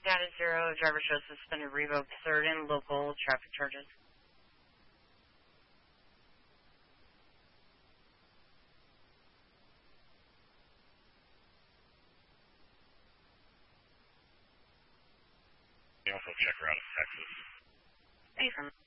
Status 0, driver shows suspended, revoked, third and local traffic charges. You also check route of Texas. Affirm.